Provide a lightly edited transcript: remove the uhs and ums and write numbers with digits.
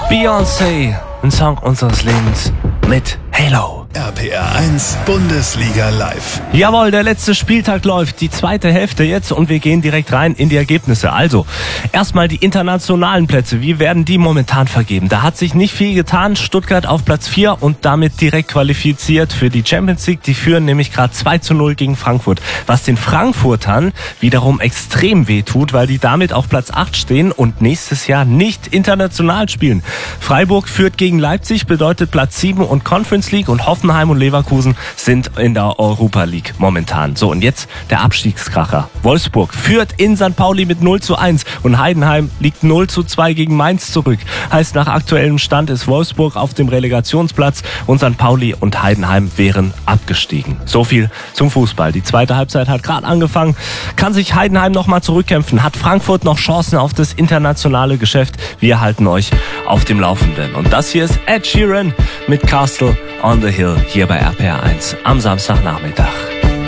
Beyoncé, ein Song unseres Lebens mit Halo. RPR 1 Bundesliga live. Jawohl, der letzte Spieltag läuft, die zweite Hälfte jetzt und wir gehen direkt rein in die Ergebnisse. Also, erstmal die internationalen Plätze, wie werden die momentan vergeben? Da hat sich nicht viel getan, Stuttgart auf Platz 4 und damit direkt qualifiziert für die Champions League. Die führen nämlich gerade 2:0 gegen Frankfurt, was den Frankfurtern wiederum extrem wehtut, weil die damit auf Platz 8 stehen und nächstes Jahr nicht international spielen. Freiburg führt gegen Leipzig, bedeutet Platz 7 und Conference League und Hoffenheim und Leverkusen sind in der Europa League momentan. So, und jetzt der Abstiegskracher. Wolfsburg führt in St. Pauli mit 0:1 und Heidenheim liegt 0:2 gegen Mainz zurück. Heißt, nach aktuellem Stand ist Wolfsburg auf dem Relegationsplatz und St. Pauli und Heidenheim wären abgestiegen. So viel zum Fußball. Die zweite Halbzeit hat gerade angefangen. Kann sich Heidenheim nochmal zurückkämpfen? Hat Frankfurt noch Chancen auf das internationale Geschäft? Wir halten euch auf dem Laufenden. Und das hier ist Ed Sheeran mit Castle on the Hill hier bei RPR 1 am Samstagnachmittag.